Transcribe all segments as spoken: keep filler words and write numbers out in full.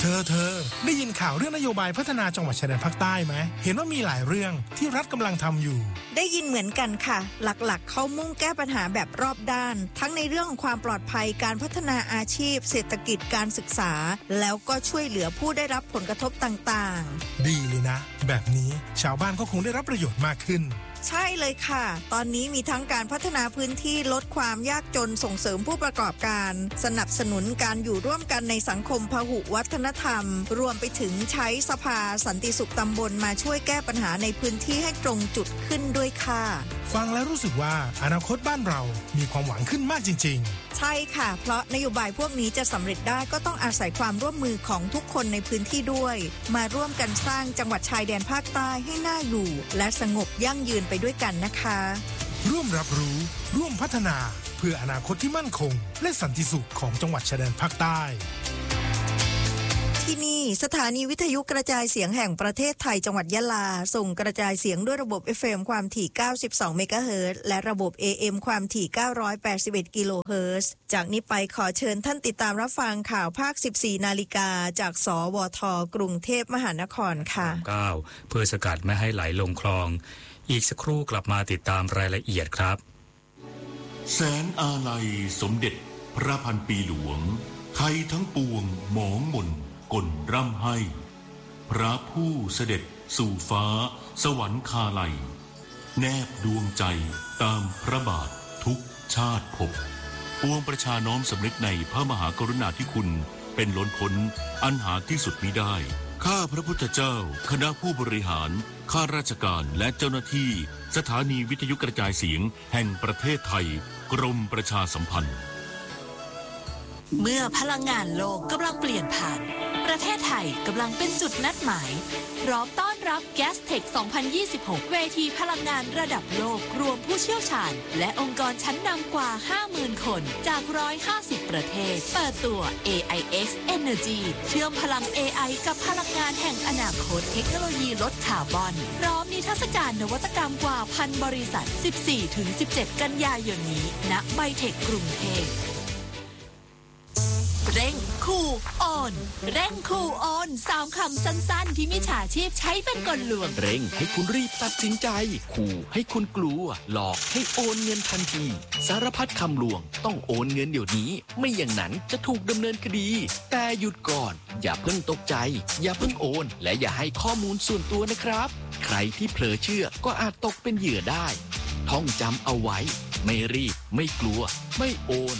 เธอเธอได้ยินข่าวเรื่องนโยบายพัฒนาจังหวัดชายแดนภาคใต้ไหมเห็นว่ามีหลายเรื่องที่รัฐกำลังทำอยู่ได้ยินเหมือนกันค่ะหลักๆเขามุ่งแก้ปัญหาแบบรอบด้านทั้งในเรื่องของความปลอดภัยการพัฒนาอาชีพเศรษฐกิจการศึกษาแล้วก็ช่วยเหลือผู้ได้รับผลกระทบต่างๆดีเลยนะแบบนี้ชาวบ้านก็คงได้รับประโยชน์มากขึ้นใช่เลยค่ะตอนนี้มีทั้งการพัฒนาพื้นที่ลดความยากจนส่งเสริมผู้ประกอบการสนับสนุนการอยู่ร่วมกันในสังคมพหุวัฒนธรรมรวมไปถึงใช้สภาสันติสุขตำบลมาช่วยแก้ปัญหาในพื้นที่ให้ตรงจุดขึ้นด้วยค่ะฟังแล้วรู้สึกว่าอนาคตบ้านเรามีความหวังขึ้นมากจริงๆใช่ค่ะเพราะนโยบายพวกนี้จะสำเร็จได้ก็ต้องอาศัยความร่วมมือของทุกคนในพื้นที่ด้วยมาร่วมกันสร้างจังหวัดชายแดนภาคใต้ให้น่าอยู่และสงบยั่งยืนไปด้วยกันนะคะร่วมรับรู้ร่วมพัฒนาเพื่ออนาคตที่มั่นคงและสันติสุขของจังหวัดชายแดนภาคใต้ที่นี่สถานีวิทยุกระจายเสียงแห่งประเทศไทยจังหวัดยะลาส่งกระจายเสียงด้วยระบบ เอฟ เอ็ม ความถี่เก้าสิบสองเมกะเฮิรตซ์และระบบ เอ เอ็ม ความถี่เก้าร้อยแปดสิบเอ็ดกิโลเฮิรตซ์จากนี้ไปขอเชิญท่านติดตามรับฟังข่าวภาค สิบสี่นาฬิกาจากสวทกรุงเทพมหานครค่ะเก้าเพื่อสกัดไม่ให้ไหลลงคลองอีกสักครู่กลับมาติดตามรายละเอียดครับแสนอาลัยสมเด็จพระพันปีหลวงไทยทั้งปวงหมองมนกลร่ำให้พระผู้เสด็จสู่ฟ้าสวรรคาลัยแนบดวงใจตามพระบาททุกชาติภพปวงประชาน้อมสำนึกในพระมหากรุณาธิคุณเป็นล้นพ้นอันหาที่สุดมิได้ข้าพระพุทธเจ้าคณะผู้บริหารข้าราชการและเจ้าหน้าที่สถานีวิทยุกระจายเสียงแห่งประเทศไทยกรมประชาสัมพันธ์เมื่อพลังงานโลกกำลังเปลี่ยนผ่านประเทศไทยกำลังเป็นจุดนัดหมายพร้อมต้อนรับ Gastech สองพันยี่สิบหก เวทีพลังงานระดับโลกรวมผู้เชี่ยวชาญและองค์กรชั้นนำกว่า ห้าหมื่น คนจากหนึ่งร้อยห้าสิบประเทศเปิดตัว เอ ไอ เอ็กซ์ Energy เชื่อมพลัง เอ ไอ กับพลังงานแห่งอนาคตเทคโนโลยีลดคาร์บอนพร้อมนิทรรศการนวัตกรรมกว่าพันบริษัท สิบสี่ถึงสิบเจ็ด กันยายนนี้ณไบเทคกรุงเทพเร่งคูออนเร่งคูออนสามคำสั้นๆที่มิจฉาชีพใช้เป็นกลลวงเร่งให้คุณรีบตัดสินใจขู่ให้คุณกลัวหลอกให้โอนเงินทันทีสารพัดคำลวงต้องโอนเงินเดี๋ยวนี้ไม่อย่างนั้นจะถูกดำเนินคดีแต่หยุดก่อนอย่าเพิ่งตกใจอย่าเพิ่งโอนและอย่าให้ข้อมูลส่วนตัวนะครับใครที่เผลอเชื่อก็อาจตกเป็นเหยื่อได้ท่องจำเอาไว้ไม่รีบไม่กลัวไม่โอน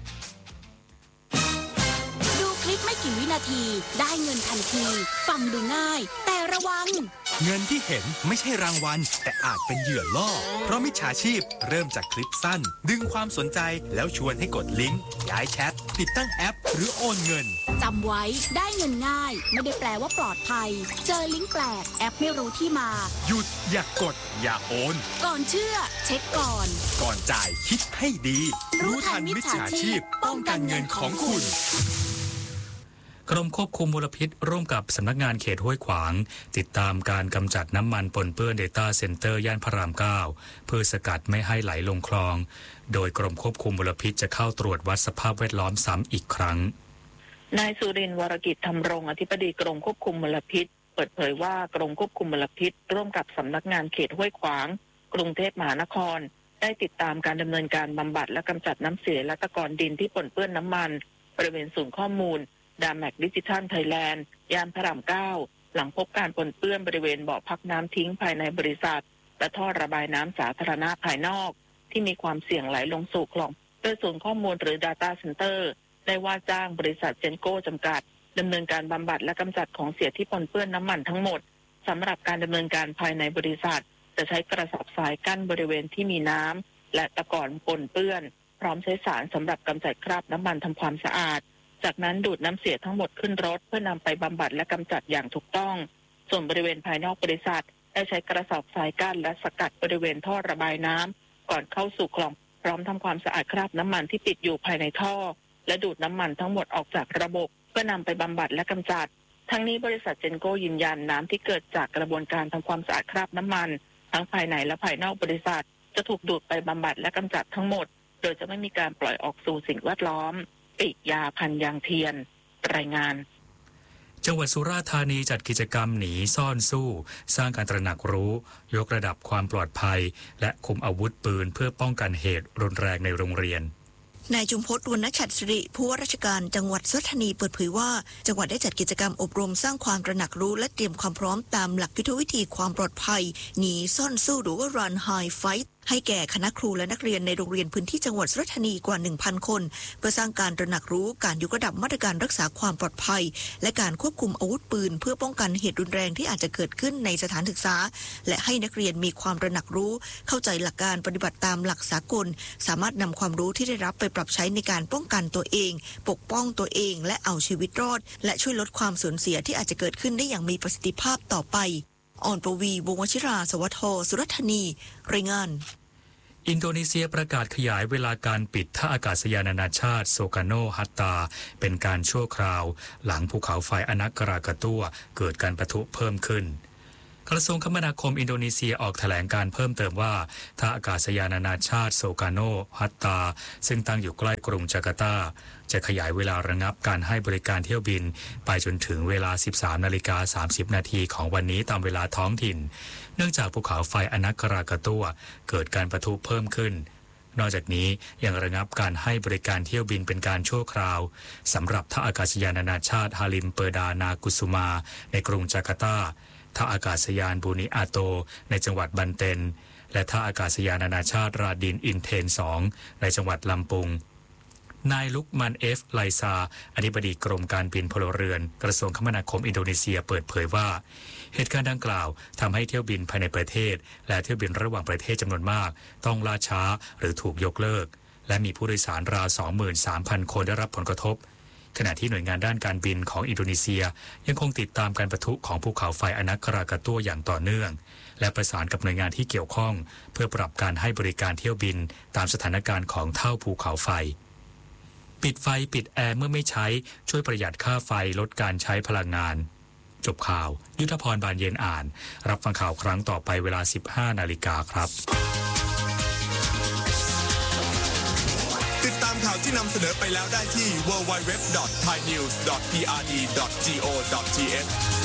ไม่กี่วินาทีได้เงินทันทีฟังดูง่ายแต่ระวังเงินที่เห็นไม่ใช่รางวัลแต่อาจเป็นเหยื่อล่อเพราะมิจฉาชีพเริ่มจากคลิปสั้นดึงความสนใจแล้วชวนให้กดลิงก์ย้ายแชทติดตั้งแอปหรือโอนเงินจำไว้ได้เงินง่ายไม่ได้แปลว่าปลอดภัยเจอลิงก์แปลกแอปไม่รู้ที่มาหยุดอย่ากดอย่าโอนก่อนเชื่อเช็คก่อนก่อนจ่ายคิดให้ดีรู้ทันมิจฉาชีพป้องกันเงินของคุณกรมควบคุมมลพิษร่วมกับสำนักงานเขตห้วยขวางติดตามการกำจัดน้ำมันปนเปื้อน Data Center ย่านพระรามเก้าเพื่อสกัดไม่ให้ไหลลงคลองโดยกรมควบคุมมลพิษจะเข้าตรวจวัดสภาพแวดล้อมซ้ำอีกครั้งนายสุรินทร์วรกิจธรรมรงค์อธิบดีกรมควบคุมมลพิษเปิดเผยว่ากรมควบคุมมลพิษร่วมกับสำนักงานเขตห้วยขวางกรุงเทพมหานครได้ติดตามการดำเนินการบำบัดและกำจัดน้ำเสียและตะกอนดินที่ปนเปื้อนน้ำมันบริเวณศูนย์ข้อมูลดาแม็กดิจิทัลไทยแลนด์ย่านพระรามเก้าหลังพบการปนเปื้อนบริเวณบ่อพักน้ำทิ้งภายในบริษัทและท่อระบายน้ำสาธารณะภายนอกที่มีความเสี่ยงไหลลงสู่คลองโดยศูนย์ข้อมูลหรือ Data Center ได้ว่าจ้างบริษัทเจนโก้จำกัดดำเนินการบำบัดและกำจัดของเสียที่ปนเปื้อนน้ำมันทั้งหมดสำหรับการดำเนินการภายในบริษัทจะใช้กระสอบทรายกั้นบริเวณที่มีน้ำและตะกอนปนเปื้อนพร้อมใช้สารสำหรับกำจัดคราบน้ำมันทำความสะอาดจากนั้นดูดน้ำเสียทั้งหมดขึ้นรถเพื่อนำไปบำบัดและกำจัดอย่างถูกต้องส่วนบริเวณภายนอกบริษัทได้ใช้กระสอบทรายกั้นและสกัดบริเวณท่อระบายน้ำก่อนเข้าสู่คลองพร้อมทำความสะอาดคราบน้ำมันที่ติดอยู่ภายในท่อและดูดน้ำมันทั้งหมดออกจากระบบเพื่อนำไปบำบัดและกำจัดทั้งนี้บริษัทเจนโก้ยืนยันน้ำที่เกิดจากกระบวนการทำความสะอาดคราบน้ำมันทั้งภายในและภายนอกบริษัทจะถูกดูดไปบำบัดและกำจัดทั้งหมดโดยจะไม่มีการปล่อยออกสู่สิ่งแวดล้อมปิยาพันยางเทียนรายงานจังหวัดสุราษฎร์ธานีจัดกิจกรรมหนีซ่อนสู้สร้างการตระหนักรู้ยกระดับความปลอดภัยและคุมอาวุธปืนเพื่อป้องกันเหตุรุนแรงในโรงเรียนนายจุมพจน์ วรรณฉัตรสิริผู้ว่าราชการจังหวัดสุราษฎร์ธานีเปิดเผยว่าจังหวัดได้จัดกิจกรรมอบรมสร้างความตระหนักรู้และเตรียมความพร้อมตามหลักยุทธวิธีความปลอดภัยหนีซ่อนสู้หรือว่า Run Hide Fight ให้แก่คณะครูและนักเรียนในโรงเรียนพื้นที่จังหวัดสุราษฎร์ธานีกว่า หนึ่งพัน คนเพื่อสร้างการตระหนักรู้การยกระดับมาตรการรักษาความปลอดภัยและการควบคุมอาวุธปืนเพื่อป้องกันเหตุรุนแรงที่อาจจะเกิดขึ้นในสถานศึกษาและให้นักเรียนมีความตระหนักรู้เข้าใจหลักการปฏิบัติตามหลักสากลสามารถนำความรู้ที่ได้รับไปปรับใช้ในการป้องกันตัวเองปกป้องตัวเองและเอาชีวิตรอดและช่วยลดความสูญเสียที่อาจจะเกิดขึ้นได้อย่างมีประสิทธิภาพต่อไปอ่อนปวีวงศ์วชิราสวัสดิ์ สุราษฎร์ธานีรายงานอินโดนีเซียประกาศขยายเวลาการปิดท่าอากาศยานนานาชาติโซกาโนฮัตตาเป็นการชั่วคราวหลังภูเขาไฟอนักกรากาตัวเกิดการปะทุเพิ่มขึ้นกระทรวงคมนาคมอินโดนีเซียออกแถลงการเพิ่มเติมว่าท่าอากาศยานนานาชาติโซกาโนฮัตตาซึ่งตั้งอยู่ใกล้กรุงจาการ์ตาจะขยายเวลาระงับการให้บริการเที่ยวบินไปจนถึงเวลา สิบสามนาฬิกาสามสิบนาทีของวันนี้ตามเวลาท้องถิ่นเนื่องจากภูเขาไฟอนักกรากาตัวเกิดการปะทุเพิ่มขึ้นนอกจากนี้ยังระงับการให้บริการเที่ยวบินเป็นการชั่วคราวสำหรับท่าอากาศยานนานาชาติฮาลิมเปอร์ดานากุสุมาในกรุงจาการ์ตาท่าอากาศยานบูนิอาโตในจังหวัดบันเตนและท่าอากาศยานนานาชาติราดินอินเทนสองในจังหวัดลำปุงนายลุกมันเอฟไลซาอธิบดีกรมการบินพลเรือนกระทรวงคมนาคมอินโดนีเซียเปิดเผยว่าเหตุการณ์ดังกล่าวทำให้เที่ยวบินภายในประเทศและเที่ยวบินระหว่างประเทศจำนวนมากต้องล่าช้าหรือถูกยกเลิกและมีผู้โดยสารราว สองหมื่นสามพัน คนได้รับผลกระทบขณะที่หน่วยงานด้านการบินของอินโดนีเซียยังคงติดตามการปะทุของภูเขาไฟอนักกรากาตัวอย่างต่อเนื่องและประสานกับหน่วยงานที่เกี่ยวข้องเพื่อปรับการให้บริการเที่ยวบินตามสถานการณ์ของเท่าภูเขาไฟปิดไฟปิดแอร์เมื่อไม่ใช้ช่วยประหยัดค่าไฟลดการใช้พลังงานจบข่าวยุทธพรบานเย็นอ่านรับฟังข่าวครั้งต่อไปเวลา สิบห้านาฬิกาครับติดตามข่าวที่นำเสนอไปแล้วได้ที่ ดับเบิลยู ดับเบิลยู ดับเบิลยู ดอท ไทยนิวส์ ดอท พี อาร์ ดี ดอท จี โอ ดอท ที เอช